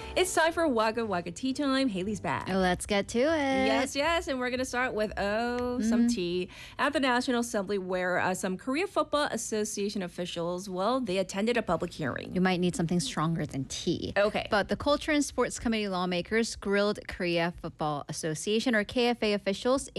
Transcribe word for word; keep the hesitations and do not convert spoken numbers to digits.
It's time for Wagga Wagga Tea Time. Haley's back. Let's get to it. Yes, yes, and we're going to start with, oh, some tea. At the National Assembly, where uh, some Korea Football Association officials, well, they attended a public hearing. You might need something stronger than tea. Okay. But the Culture and Sports Committee lawmakers grilled Korea Football Association, or K F A, officials